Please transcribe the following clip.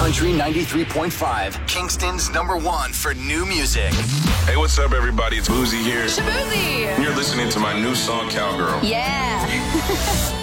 Country 93.5, Kingston's #1 for new music. Hey, what's up, everybody? It's Boozy here. Shaboozey! You're listening to my new song, Cowgirl. Yeah.